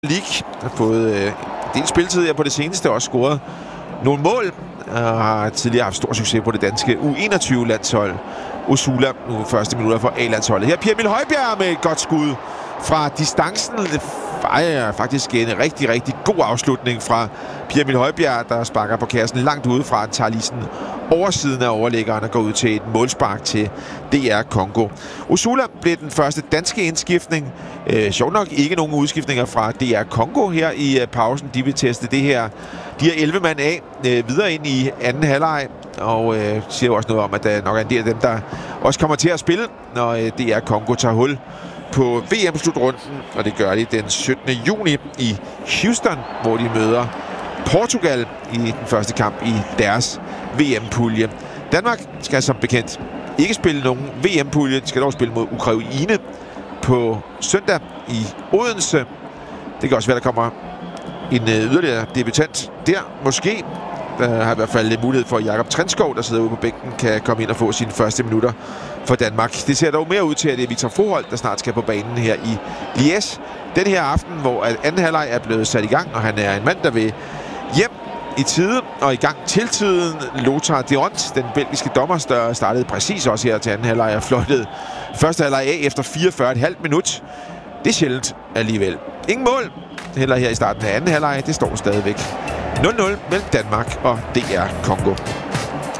League har fået en del spilletid her på det seneste, også scoret nogle mål, og har tidligere haft stor succes på det danske U21-landshold. Osula nu første minutter for A-landsholdet. Her Pierre Emil Højbjerg med et godt skud fra distancen. Det er faktisk en rigtig, rigtig god afslutning fra Pierre Emil Højbjerg, der sparker på kassen langt udefra. Han tager lige sådan oversiden af overlæggeren og går ud til et målspark til DR Congo. Osula blev den første danske indskiftning. Sjovt nok ikke nogen udskiftninger fra DR Congo her i pausen. De vil teste de her 11 mand af videre ind i anden halvleg. Og siger jo også noget om, at der nok er en del af dem, der også kommer til at spille, når DR Congo tager hul på VM-slutrunden. Og det gør de den 17. juni i Houston, hvor de møder Portugal i den første kamp i deres VM-pulje. Danmark skal som bekendt ikke spille nogen VM-pulje. De skal dog spille mod Ukraine på søndag i Odense. Det kan også være, der kommer en yderligere debutant der, måske. Der har i hvert fald mulighed for, at Jakob Trenskov, der sidder ude på bænken, kan komme ind og få sine første minutter for Danmark. Det ser dog mere ud til, at det er Victor Froholt, der snart skal på banen her i Liège. Den her aften, hvor anden halvleg er blevet sat i gang, og han er en mand, der vil hjem i tide og i gang til tiden. Lothar Deont, den belgiske dommer, der startede præcis også her til anden halvleg og fløjtede første halvleg af efter 44,5 minut. Det er sjældent alligevel. Ingen mål heller her i starten af anden halvleg. Det står stadigvæk 0-0 mellem Danmark og DR Congo.